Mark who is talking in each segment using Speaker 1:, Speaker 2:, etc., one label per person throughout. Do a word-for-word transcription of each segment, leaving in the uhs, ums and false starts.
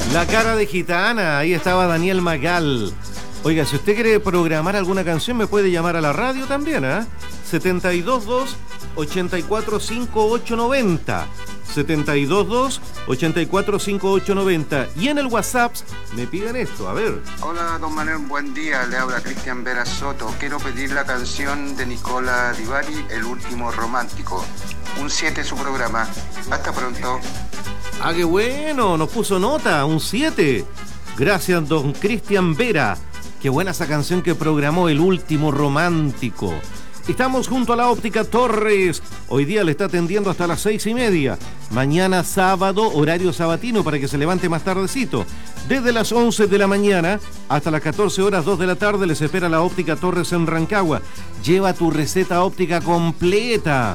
Speaker 1: La cara de gitana, ahí estaba Daniel Magal. Oiga, si usted quiere programar alguna canción, me puede llamar a la radio también, ¿eh? setenta y dos dos, ochenta y cuatro cincuenta y ocho noventa. setenta y dos dos, ochenta y cuatro cincuenta y ocho noventa. Y en el WhatsApp me piden esto, a ver.
Speaker 2: Hola, don Manuel, buen día. Le habla Cristian Vera Soto. Quiero pedir la canción de Nicola Di Bari, El último romántico. Un siete su programa. Hasta pronto.
Speaker 1: Ah, qué bueno, nos puso nota, un siete. Gracias, don Cristian Vera. Qué buena esa canción que programó, El último romántico. Estamos junto a la Óptica Torres. Hoy día le está atendiendo hasta las seis y media. Mañana sábado, horario sabatino para que se levante más tardecito. Desde las once de la mañana hasta las catorce horas, dos de la tarde, les espera la Óptica Torres en Rancagua. Lleva tu receta óptica completa.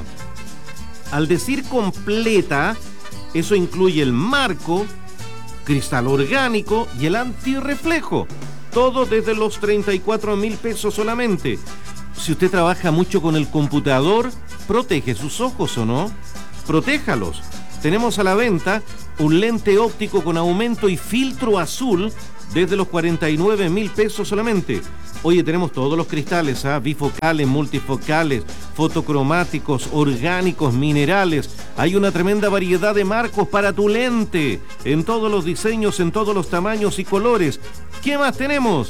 Speaker 1: Al decir completa, eso incluye el marco, cristal orgánico y el antirreflejo. Todo desde los treinta y cuatro mil pesos solamente. Si usted trabaja mucho con el computador, ¿protege sus ojos o no? Protéjalos. Tenemos a la venta un lente óptico con aumento y filtro azul desde los cuarenta y nueve mil pesos solamente. Oye, tenemos todos los cristales, ¿ah? Bifocales, multifocales, fotocromáticos, orgánicos, minerales. Hay una tremenda variedad de marcos para tu lente, en todos los diseños, en todos los tamaños y colores. ¿Qué más tenemos?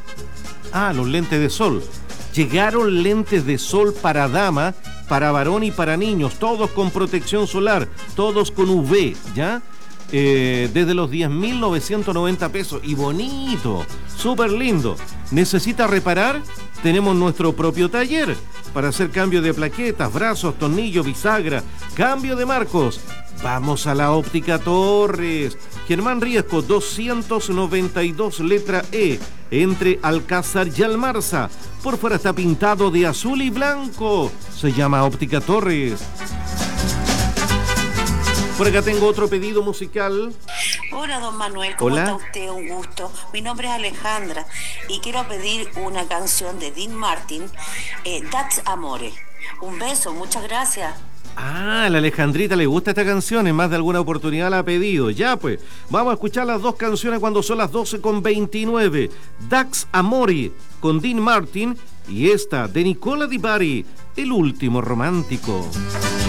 Speaker 1: Ah, los lentes de sol. Llegaron lentes de sol para dama, para varón y para niños, todos con protección solar, todos con U V, ¿ya? Eh, desde los diez mil novecientos noventa pesos. Y bonito, súper lindo. ¿Necesita reparar? Tenemos nuestro propio taller para hacer cambio de plaquetas, brazos, tornillos, bisagra, cambio de marcos. Vamos a la Óptica Torres. Germán Riesco, doscientos noventa y dos, letra E, entre Alcázar y Almarza. Por fuera está pintado de azul y blanco. Se llama Óptica Torres. Por acá tengo otro pedido musical.
Speaker 3: Hola, don Manuel, ¿cómo
Speaker 1: Hola.
Speaker 3: está usted? Un gusto. Mi nombre es Alejandra y quiero pedir una canción de Dean Martin, eh, That's Amore. Un beso, muchas gracias.
Speaker 1: Ah, a la Alejandrita le gusta esta canción, en más de alguna oportunidad la ha pedido. Ya pues, vamos a escuchar las dos canciones cuando son las doce con veintinueve. Dax Amore con Dean Martin y esta de Nicola Di Bari, El último romántico.